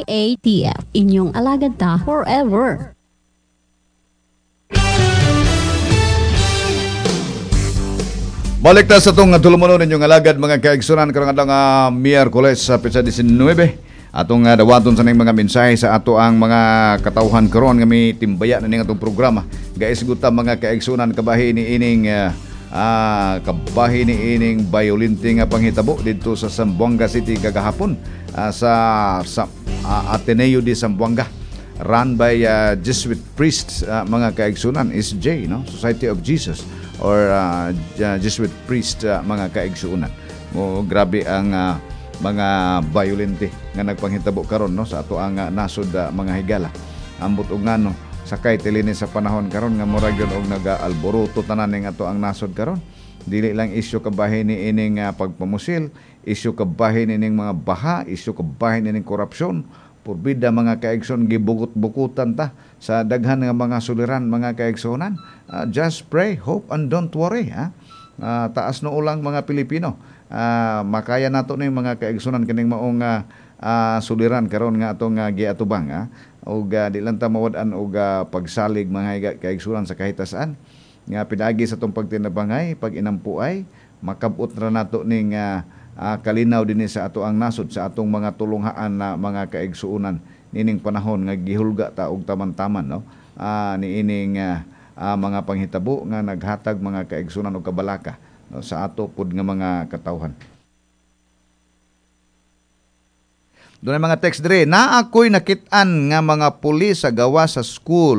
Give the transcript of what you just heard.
DOATF, inyong alagad ta forever. Balik na sa itong tulumanon ninyong alagad mga kaigsunan karong adlaw nga Miyerkules sa Petsa 19. Atong dawaton sa ning mga mensahe sa ato ang mga katawhan karon nga may timbaya na ning atong programa. Guys, guta mga kaigsunan kabahin ni ining violente nga panghitabo dito sa Zamboanga City kagahapon sa Ateneo de Zamboanga, run by Jesuit priests, mga kaigsunan, SJ, no? Society of Jesus or Jesuit priest, mga kaigsunan. Grabe ang mga violente nga nagpanghitabo karon, no, sa ato ang nasod, mga higala. Ambot og ngano sakay tilini sa panahon karon nga murag yun og nag-alboroto tanan ning ato ang nasod karon. Dili lang isyu kabahin ni ining pagpamusil, isyu kabahin ining mga baha, isyu kabahin ining korupsyon. Purbida mga kaigsoon, gibugot-bukutan ta sa daghan nga mga suliran mga kaigsunan. Just pray, hope, and don't worry. Taas no ulang mga Pilipino. Makaya nato ni mga kaigsunan kining maong suliran karon nga atong giatubang. Og di lang ta mawad-an og pagsalig mga kaigsunan sa kahitasan. Nga pinagi sa itong pagtinabangay, pag-inampuay, makabot ra nato ning kalinaw din sa ato ang nasod, sa atong mga tulunghaan na mga kaigsuunan nining panahon nga gihulga ta og taman-taman, no? Niining mga panghitabo nga naghatag mga kaigsuunan og kabalaka, no, sa ato pud nga mga katawhan. Doon ay mga text dire, na ako'y nakit-an nga mga pulis sa gawa sa school